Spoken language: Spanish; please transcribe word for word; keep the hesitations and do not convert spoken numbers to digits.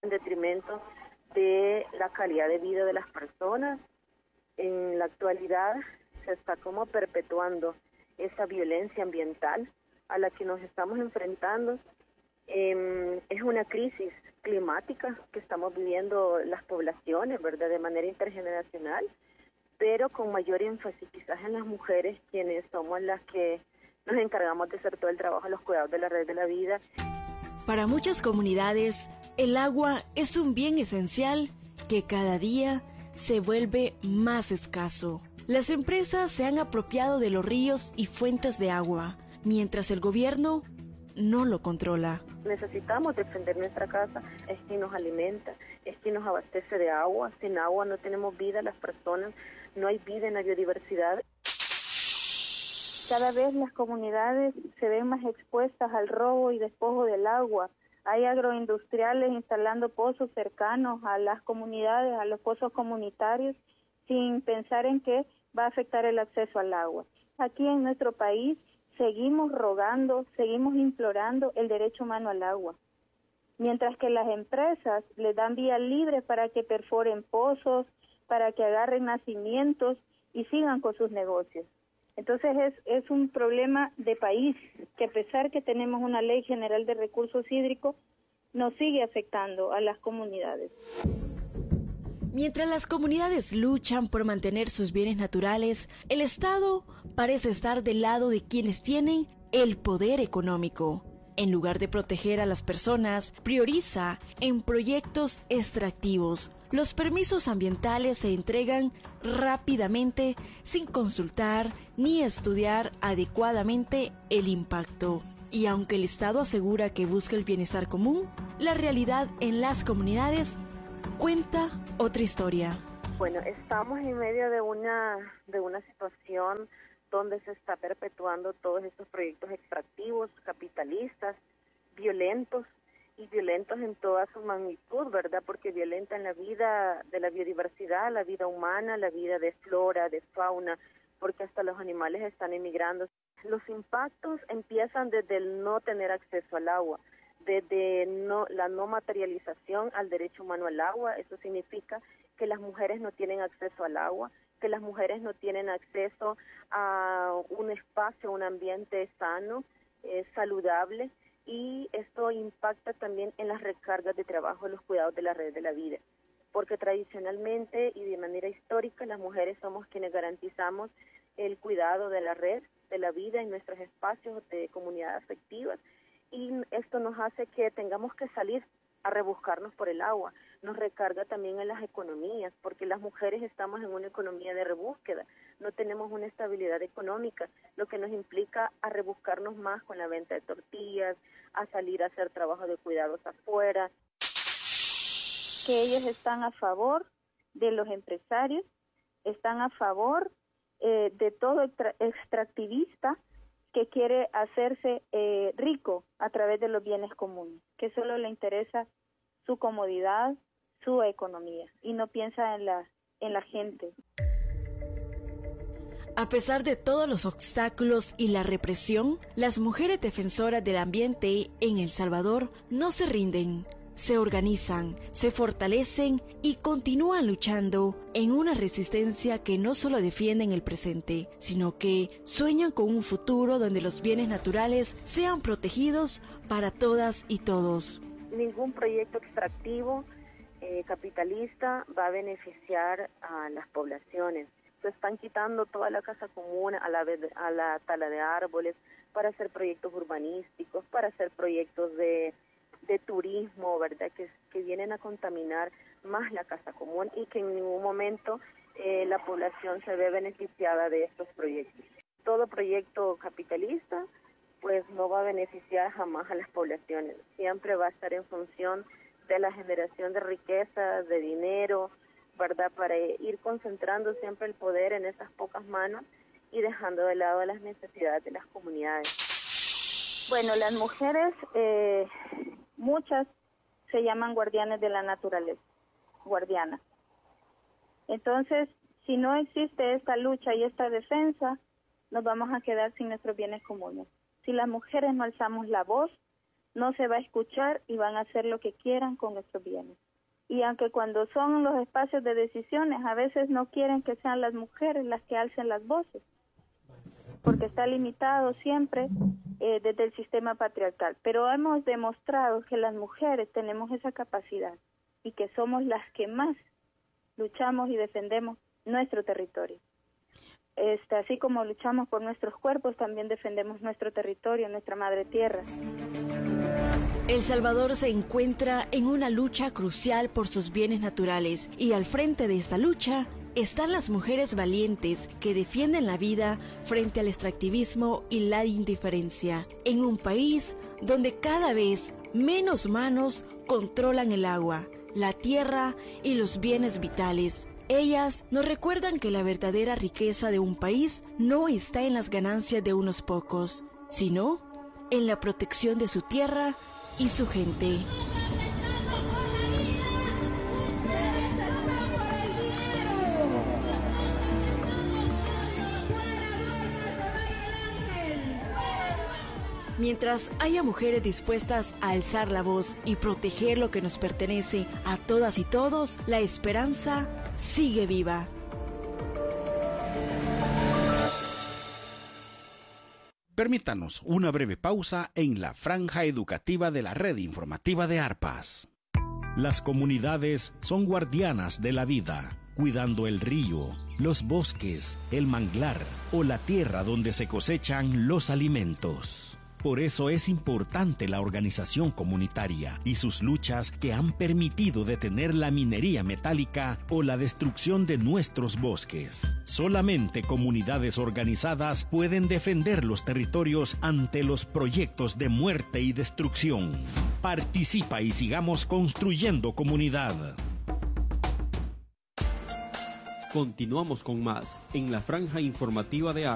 en detrimento de la calidad de vida de las personas. En la actualidad se está como perpetuando esa violencia ambiental a la que nos estamos enfrentando. Eh, es una crisis climática que estamos viviendo las poblaciones, ¿verdad?, de manera intergeneracional, pero con mayor énfasis quizás en las mujeres, quienes somos las que nos encargamos de hacer todo el trabajo, los cuidados de la red de la vida. Para muchas comunidades, el agua es un bien esencial que cada día se vuelve más escaso. Las empresas se han apropiado de los ríos y fuentes de agua, mientras el gobierno no lo controla. Necesitamos defender nuestra casa, es quien nos alimenta, es quien nos abastece de agua. Sin agua no tenemos vida las personas, no hay vida en la biodiversidad. Cada vez las comunidades se ven más expuestas al robo y despojo del agua. Hay agroindustriales instalando pozos cercanos a las comunidades, a los pozos comunitarios, sin pensar en que va a afectar el acceso al agua. Aquí en nuestro país seguimos rogando, seguimos implorando el derecho humano al agua, mientras que las empresas les dan vía libre para que perforen pozos, para que agarren nacimientos y sigan con sus negocios. Entonces es, es un problema de país que, a pesar que tenemos una ley general de recursos hídricos, nos sigue afectando a las comunidades. Mientras las comunidades luchan por mantener sus bienes naturales, el Estado parece estar del lado de quienes tienen el poder económico. En lugar de proteger a las personas, prioriza en proyectos extractivos. Los permisos ambientales se entregan rápidamente sin consultar ni estudiar adecuadamente el impacto. Y aunque el Estado asegura que busca el bienestar común, la realidad en las comunidades cuenta otra historia. Bueno, estamos en medio de una, de una situación donde se está perpetuando todos estos proyectos extractivos, capitalistas, violentos, y violentos en toda su magnitud, ¿verdad? Porque violentan la vida de la biodiversidad, la vida humana, la vida de flora, de fauna, porque hasta los animales están emigrando. Los impactos empiezan desde el no tener acceso al agua, desde no, la no materialización al derecho humano al agua. Eso significa que las mujeres no tienen acceso al agua, que las mujeres no tienen acceso a un espacio, un ambiente sano, eh, saludable, y esto impacta también en las recargas de trabajo de los cuidados de la red de la vida, porque tradicionalmente y de manera histórica las mujeres somos quienes garantizamos el cuidado de la red de la vida en nuestros espacios de comunidad afectivas, y esto nos hace que tengamos que salir a rebuscarnos por el agua. Nos recarga también en las economías, porque las mujeres estamos en una economía de rebúsqueda, no tenemos una estabilidad económica, lo que nos implica a rebuscarnos más con la venta de tortillas, a salir a hacer trabajo de cuidados afuera. Que ellos están a favor de los empresarios, están a favor eh, de todo extra- extractivista que quiere hacerse eh, rico a través de los bienes comunes, que solo le interesa su comodidad, su economía, y no piensa en la, en la gente. A pesar de todos los obstáculos y la represión, las mujeres defensoras del ambiente en El Salvador no se rinden. Se organizan, se fortalecen y continúan luchando en una resistencia que no solo defiende en el presente, sino que sueñan con un futuro donde los bienes naturales sean protegidos para todas y todos. Ningún proyecto extractivo eh, capitalista va a beneficiar a las poblaciones. Se están quitando toda la casa común a la, a la tala de árboles para hacer proyectos urbanísticos, para hacer proyectos de de turismo, ¿verdad?, que, que vienen a contaminar más la casa común y que en ningún momento eh, la población se ve beneficiada de estos proyectos. Todo proyecto capitalista pues no va a beneficiar jamás a las poblaciones, siempre va a estar en función de la generación de riqueza, de dinero, ¿verdad?, para ir concentrando siempre el poder en esas pocas manos y dejando de lado las necesidades de las comunidades. Bueno, las mujeres, eh, muchas se llaman guardianes de la naturaleza, guardianas. Entonces, si no existe esta lucha y esta defensa, nos vamos a quedar sin nuestros bienes comunes. Si las mujeres no alzamos la voz, no se va a escuchar y van a hacer lo que quieran con nuestros bienes. Y aunque cuando son los espacios de decisiones, a veces no quieren que sean las mujeres las que alcen las voces, porque está limitado siempre eh, desde el sistema patriarcal. Pero hemos demostrado que las mujeres tenemos esa capacidad y que somos las que más luchamos y defendemos nuestro territorio. Este, así como luchamos por nuestros cuerpos, también defendemos nuestro territorio, nuestra madre tierra. El Salvador se encuentra en una lucha crucial por sus bienes naturales y al frente de esta lucha están las mujeres valientes que defienden la vida frente al extractivismo y la indiferencia, en un país donde cada vez menos manos controlan el agua, la tierra y los bienes vitales. Ellas nos recuerdan que la verdadera riqueza de un país no está en las ganancias de unos pocos, sino en la protección de su tierra y su gente. Mientras haya mujeres dispuestas a alzar la voz y proteger lo que nos pertenece a todas y todos, la esperanza sigue viva. Permítanos una breve pausa en la franja educativa de la red informativa de Arpas. Las comunidades son guardianas de la vida, cuidando el río, los bosques, el manglar o la tierra donde se cosechan los alimentos. Por eso es importante la organización comunitaria y sus luchas que han permitido detener la minería metálica o la destrucción de nuestros bosques. Solamente comunidades organizadas pueden defender los territorios ante los proyectos de muerte y destrucción. Participa y sigamos construyendo comunidad. Continuamos con más en la franja informativa de